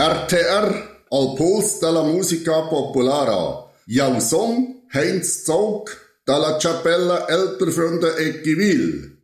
RTR, al puls della musica popolare. Jau Song, Heinz Zog, dalla Chapella Elterfreunde Equiville.